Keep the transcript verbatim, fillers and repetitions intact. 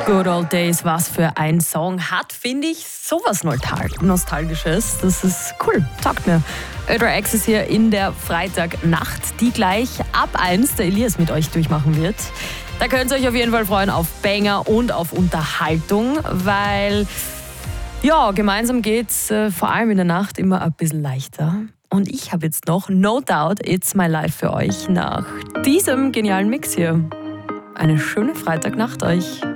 Good Old Days, was für ein Song. Hat, finde ich, sowas Nostal- Nostalgisches. Das ist cool, taugt mir. Ödra X ist hier in der Freitagnacht, die gleich ab eins der Elias mit euch durchmachen wird. Da könnt ihr euch auf jeden Fall freuen auf Banger und auf Unterhaltung, weil ja, gemeinsam geht's äh, vor allem in der Nacht immer ein bisschen leichter. Und ich habe jetzt noch No Doubt It's My Life für euch nach diesem genialen Mix hier. Eine schöne Freitagnacht euch.